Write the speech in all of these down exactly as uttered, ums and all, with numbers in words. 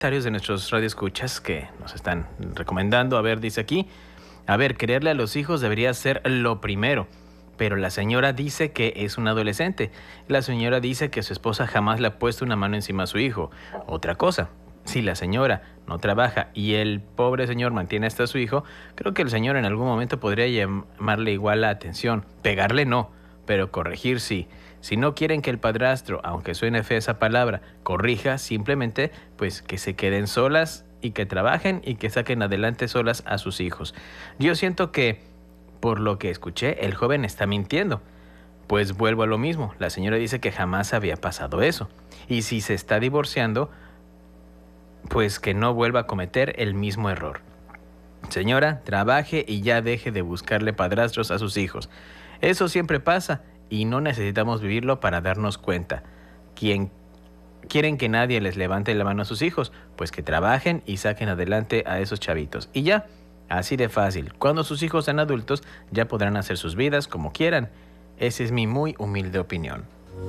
Comentarios de nuestros radioescuchas que nos están recomendando. A ver, dice aquí, a ver, quererle a los hijos debería ser lo primero, pero la señora dice que es un adolescente. La señora dice que su esposa jamás le ha puesto una mano encima a su hijo. Otra cosa, si la señora no trabaja y el pobre señor mantiene hasta a su hijo, creo que el señor en algún momento podría llamarle igual la atención. Pegarle no, pero corregir sí. Si no quieren que el padrastro, aunque suene fea esa palabra, corrija, simplemente pues que se queden solas y que trabajen y que saquen adelante solas a sus hijos. Yo siento que, por lo que escuché, el joven está mintiendo. Pues vuelvo a lo mismo, la señora dice que jamás había pasado eso. Y si se está divorciando, pues que no vuelva a cometer el mismo error. Señora, trabaje y ya deje de buscarle padrastros a sus hijos. Eso siempre pasa. Y no necesitamos vivirlo para darnos cuenta. ¿Quién quieren que nadie les levante la mano a sus hijos? Pues que trabajen y saquen adelante a esos chavitos. Y ya, así de fácil. Cuando sus hijos sean adultos, ya podrán hacer sus vidas como quieran. Esa es mi muy humilde opinión.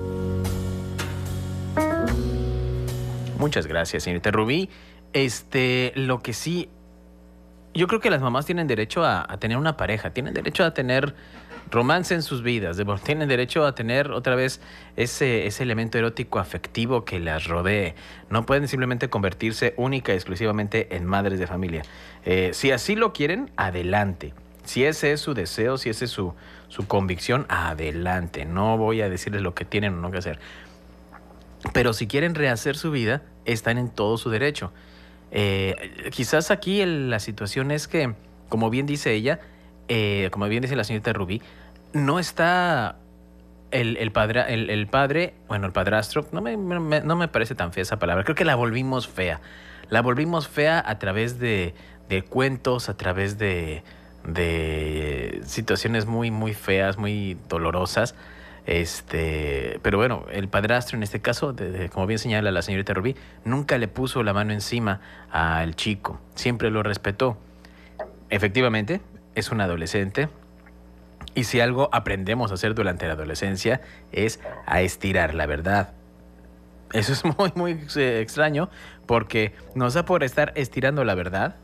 Muchas gracias, señorita Rubí. Este, lo que sí, yo creo que las mamás tienen derecho a, a tener una pareja, tienen derecho a tener romance en sus vidas, tienen derecho a tener otra vez ese, ese elemento erótico afectivo que las rodee. No pueden simplemente convertirse única y exclusivamente en madres de familia. Eh, si así lo quieren, adelante. Si ese es su deseo, si esa es su, su convicción, adelante. No voy a decirles lo que tienen o no que hacer. Pero si quieren rehacer su vida, están en todo su derecho. Eh, quizás aquí el, la situación es que, como bien dice ella, eh, como bien dice la señorita Rubí, no está el, el, padre, el, el padre, bueno, el padrastro, no me, me, no me parece tan fea esa palabra, creo que la volvimos fea. La volvimos fea a través de, de cuentos, a través de, de situaciones muy, muy feas, muy dolorosas. Este, pero bueno, el padrastro en este caso, de, de, como bien señala la señorita Rubí, nunca le puso la mano encima al chico, siempre lo respetó. Efectivamente, es un adolescente. Y si algo aprendemos a hacer durante la adolescencia es a estirar la verdad. Eso es muy, muy eh, extraño porque nos da por estar estirando la verdad.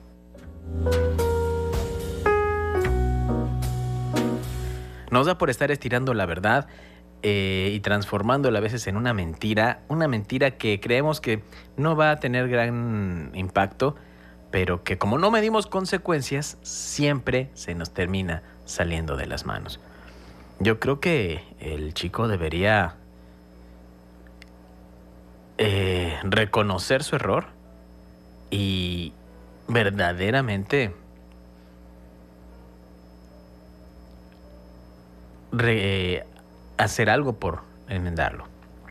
Nos da por estar estirando la verdad eh, y transformándola a veces en una mentira. Una mentira que creemos que no va a tener gran impacto, pero que como no medimos consecuencias, siempre se nos termina saliendo de las manos. Yo creo que el chico debería eh, reconocer su error y verdaderamente re, hacer algo por enmendarlo.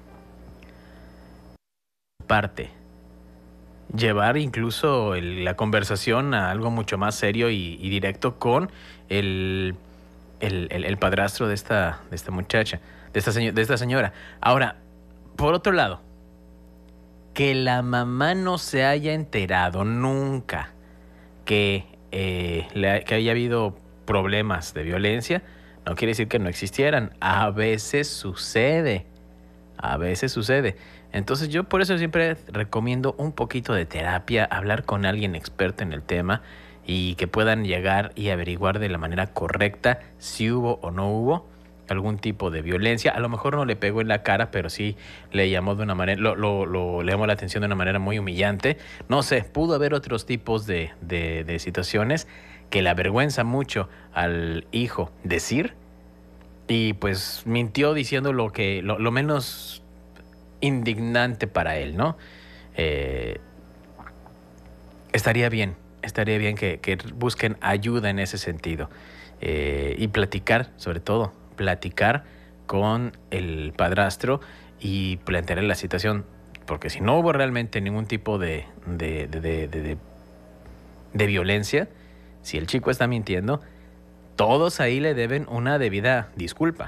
Parte. Llevar incluso el, la conversación a algo mucho más serio y, y directo con el, el, el, el padrastro de esta, de esta muchacha, de esta, señor, de esta señora. Ahora, por otro lado, que la mamá no se haya enterado nunca que, eh, le, que haya habido problemas de violencia, no quiere decir que no existieran. A veces sucede, a veces sucede. Entonces yo por eso siempre recomiendo un poquito de terapia, hablar con alguien experto en el tema y que puedan llegar y averiguar de la manera correcta si hubo o no hubo algún tipo de violencia. A lo mejor no le pegó en la cara, pero sí le llamó de una manera, lo, lo, lo, le llamó la atención de una manera muy humillante. No sé, pudo haber otros tipos de, de, de situaciones que le avergüenza mucho al hijo decir y pues mintió diciendo lo que lo, lo menos indignante para él, ¿no? Eh, estaría bien, estaría bien que, que busquen ayuda en ese sentido eh, y platicar, sobre todo, platicar con el padrastro y plantear la situación, porque si no hubo realmente ningún tipo de, de, de, de, de, de, de violencia, si el chico está mintiendo, todos ahí le deben una debida disculpa.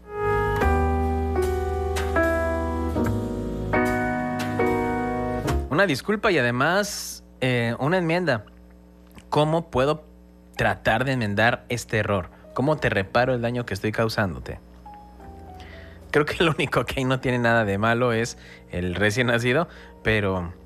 Una disculpa y además eh, una enmienda. ¿Cómo puedo tratar de enmendar este error? ¿Cómo te reparo el daño que estoy causándote? Creo que lo único que ahí no tiene nada de malo es el recién nacido, pero